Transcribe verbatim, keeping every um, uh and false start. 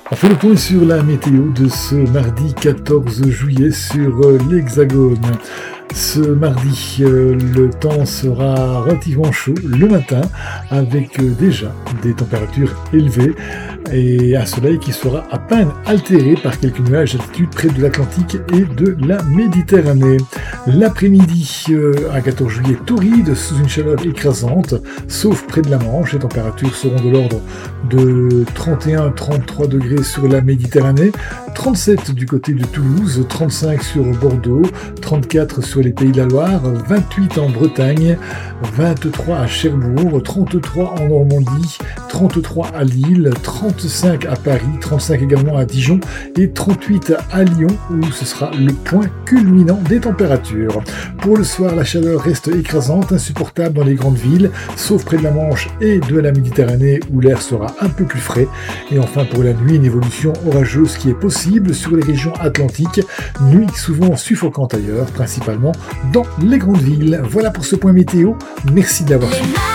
On fait le point sur la météo de ce mardi quatorze juillet sur euh, l'Hexagone. Ce mardi, euh, le temps sera relativement chaud le matin avec euh, déjà des températures élevées et un soleil qui sera à peine altéré par quelques nuages d'altitude près de l'Atlantique et de la Méditerranée. L'après-midi, euh, à quatorze juillet, torride sous une chaleur écrasante, sauf près de la Manche. Les températures seront de l'ordre de trente et un à trente-trois degrés sur la Méditerranée, trente-sept du côté de Toulouse, trente-cinq sur Bordeaux, trente-quatre sur les Pays de la Loire, vingt-huit en Bretagne, vingt-trois à Cherbourg, trente-trois en Normandie, trente-trois à Lille, trente-cinq à Paris, trente-cinq également à Dijon et trente-huit à Lyon où ce sera le point culminant des températures. Pour le soir, la chaleur reste écrasante, insupportable dans les grandes villes, sauf près de la Manche et de la Méditerranée où l'air sera un peu plus frais. Et enfin pour la nuit, une évolution orageuse qui est possible sur les régions atlantiques, nuit souvent suffocante ailleurs, principalement dans les grandes villes. Voilà pour ce point météo, merci de l'avoir suivi.